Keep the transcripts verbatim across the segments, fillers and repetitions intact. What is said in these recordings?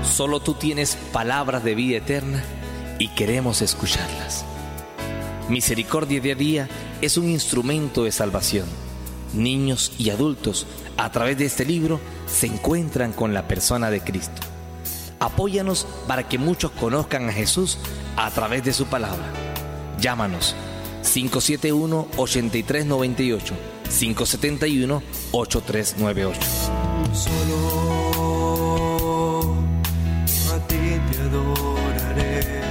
Solo tú tienes palabras de vida eterna y queremos escucharlas. Misericordia Día a Día es un instrumento de salvación. Niños y adultos, a través de este libro, se encuentran con la persona de Cristo. Apóyanos para que muchos conozcan a Jesús a través de su palabra. Llámanos cinco siete uno, ocho tres nueve ocho, cinco siete uno, ocho tres nueve ocho. Solo a ti te adoraré.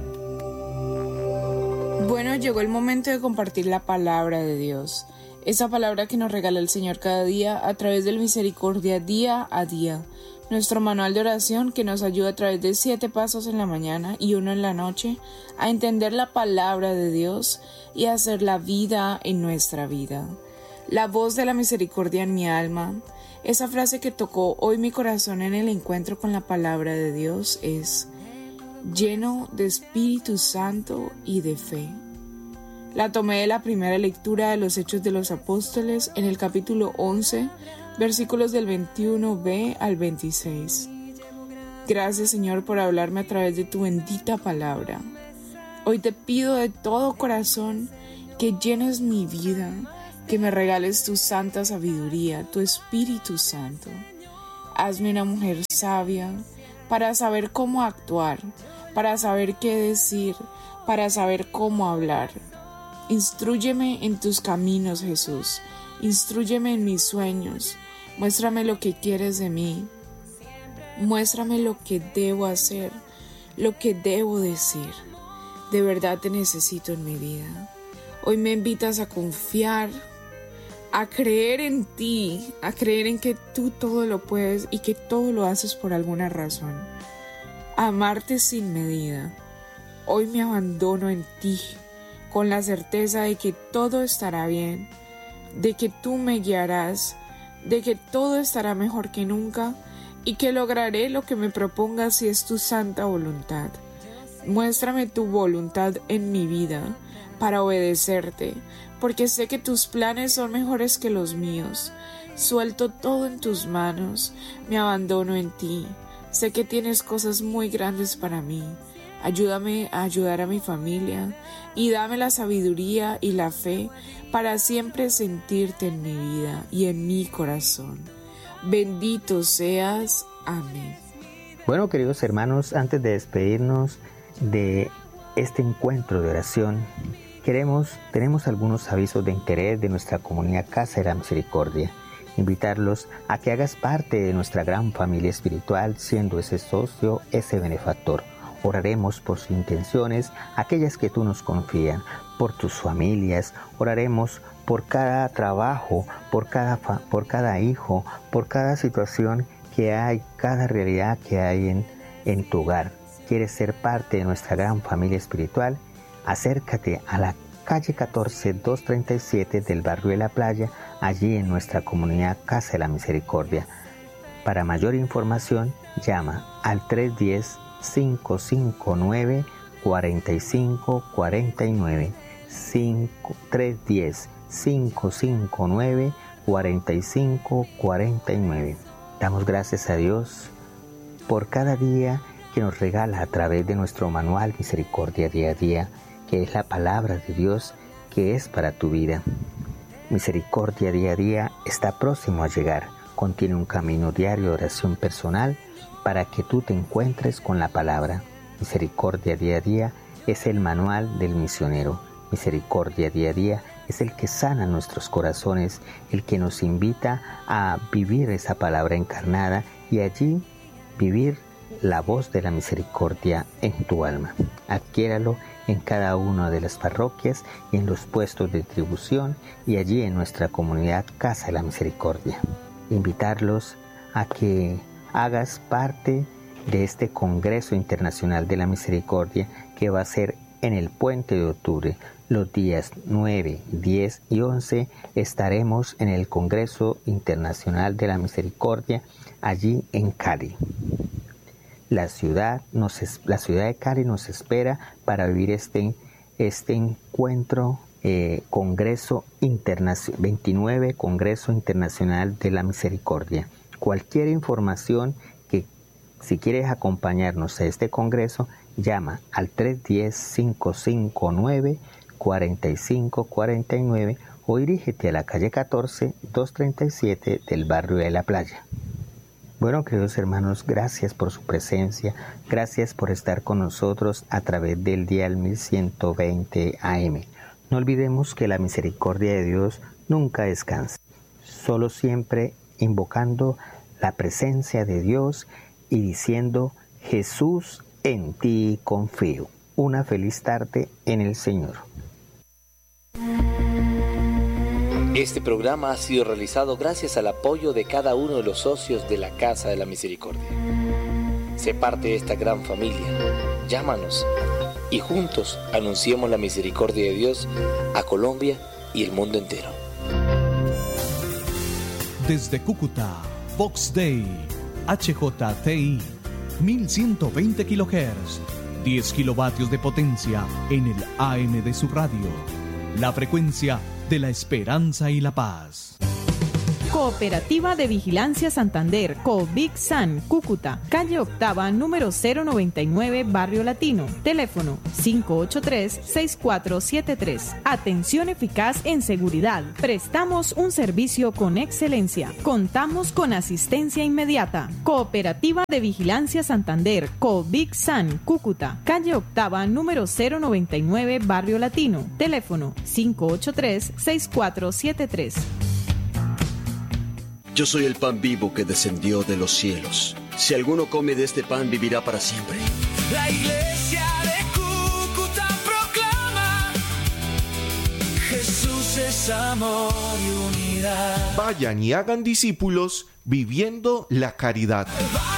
Bueno, llegó el momento de compartir la palabra de Dios. Esa palabra que nos regala el Señor cada día a través del Misericordia Día a Día. Nuestro manual de oración que nos ayuda a través de siete pasos en la mañana y uno en la noche a entender la palabra de Dios y a hacer la vida en nuestra vida. La voz de la misericordia en mi alma. Esa frase que tocó hoy mi corazón en el encuentro con la palabra de Dios es: lleno de Espíritu Santo y de fe. La tomé de la primera lectura de los Hechos de los Apóstoles en el capítulo once, versículos del veintiuno b al veintiséis. Gracias, Señor, por hablarme a través de tu bendita palabra. Hoy te pido de todo corazón que llenes mi vida, que me regales tu santa sabiduría, tu Espíritu Santo. Hazme una mujer sabia para saber cómo actuar, para saber qué decir, para saber cómo hablar. Instrúyeme en tus caminos, Jesús. Instrúyeme en mis sueños. Muéstrame lo que quieres de mí. Muéstrame lo que debo hacer, lo que debo decir. De verdad te necesito en mi vida. Hoy me invitas a confiar, a creer en ti, a creer en que tú todo lo puedes y que todo lo haces por alguna razón. A amarte sin medida. Hoy me abandono en ti, con la certeza de que todo estará bien, de que tú me guiarás, de que todo estará mejor que nunca y que lograré lo que me propongas si es tu santa voluntad. Muéstrame tu voluntad en mi vida para obedecerte, porque sé que tus planes son mejores que los míos. Suelto todo en tus manos, me abandono en ti. Sé que tienes cosas muy grandes para mí. Ayúdame a ayudar a mi familia y dame la sabiduría y la fe para siempre sentirte en mi vida y en mi corazón. Bendito seas. Amén. Bueno, queridos hermanos, antes de despedirnos de este encuentro de oración, queremos, tenemos algunos avisos de interés de nuestra comunidad Casa de la Misericordia. Invitarlos a que hagas parte de nuestra gran familia espiritual, siendo ese socio, ese benefactor. Oraremos por sus intenciones, aquellas que tú nos confías, por tus familias. Oraremos por cada trabajo, por cada, fa- por cada hijo, por cada situación que hay, cada realidad que hay en, en tu hogar. ¿Quieres ser parte de nuestra gran familia espiritual? Acércate a la calle catorce, doscientos treinta y siete del barrio de La Playa, allí en nuestra comunidad Casa de la Misericordia. Para mayor información, llama al tres uno cero, cinco cinco nueve, cuatro cinco cuatro nueve, tres uno cero, cinco cinco nueve, cuatro cinco cuatro nueve. Damos gracias a Dios por cada día que nos regala a través de nuestro manual Misericordia Día a Día, que es la palabra de Dios que es para tu vida. Misericordia Día a Día está próximo a llegar. Contiene un camino diario de oración personal para que tú te encuentres con la palabra. Misericordia Día a Día es el manual del misionero. Misericordia Día a Día es el que sana nuestros corazones, el que nos invita a vivir esa palabra encarnada y allí vivir la voz de la misericordia en tu alma. Adquiéralo en cada una de las parroquias y en los puestos de distribución y allí en nuestra comunidad Casa de la Misericordia. Invitarlos a que hagas parte de este Congreso Internacional de la Misericordia que va a ser en el Puente de Octubre. Los días nueve, diez y once estaremos en el Congreso Internacional de la Misericordia allí en Cali. La ciudad, nos, la ciudad de Cali nos espera para vivir este, este encuentro, eh, Congreso Internacional, veintinueve Congreso Internacional de la Misericordia. Cualquier información que Si quieres acompañarnos a este congreso, llama al tres uno cero, cinco cinco nueve, cuatro cinco cuatro nueve o dirígete a la calle catorce, doscientos treinta y siete del barrio de La Playa. Bueno, queridos hermanos, gracias por su presencia, gracias por estar con nosotros a través del dial mil ciento veinte A M. No olvidemos que la misericordia de Dios nunca descansa, solo siempre invocando la presencia de Dios y diciendo: Jesús, en ti confío. Una feliz tarde en el Señor. Este programa ha sido realizado gracias al apoyo de cada uno de los socios de la Casa de la Misericordia. Sé parte de esta gran familia. Llámanos y juntos anunciemos la misericordia de Dios a Colombia y el mundo entero. Desde Cúcuta, Vox Day, H J T I, mil ciento veinte kilohertz, diez kilovatios de potencia en el A M de su radio. La frecuencia de la esperanza y la paz. Cooperativa de Vigilancia Santander, Covigsan, Cúcuta, calle Octava, número cero noventa y nueve, Barrio Latino. Teléfono cinco ocho tres, seis cuatro siete tres. Atención eficaz en seguridad. Prestamos un servicio con excelencia. Contamos con asistencia inmediata. Cooperativa de Vigilancia Santander, Covigsan, Cúcuta, calle Octava, número cero noventa y nueve, Barrio Latino. Teléfono cinco ocho tres, seis cuatro siete tres. Yo soy el pan vivo que descendió de los cielos. Si alguno come de este pan, vivirá para siempre. La iglesia de Cúcuta proclama: Jesús es amor y unidad. Vayan y hagan discípulos viviendo la caridad.